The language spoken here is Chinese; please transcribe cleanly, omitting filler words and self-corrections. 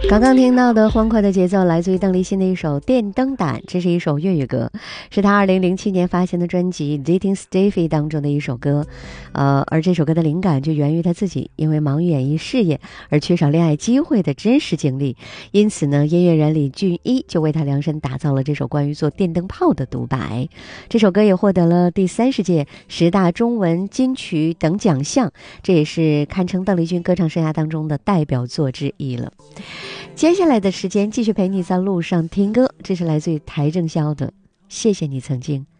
刚刚听到的欢快的节奏来自于邓丽欣的一首《电灯胆》，这是一首粤语歌，是她2007年发行的专辑《Dating Stevie》当中的一首歌。而这首歌的灵感就源于她自己因为忙于演艺事业而缺少恋爱机会的真实经历，因此呢，音乐人李俊一就为她量身打造了这首关于做电灯泡的独白。这首歌也获得了第30届10大中文金曲等奖项，这也是堪称邓丽君歌唱生涯当中的代表作之一了。接下来的时间继续陪你在路上听歌，这是来自于邰正宵的《谢谢你曾经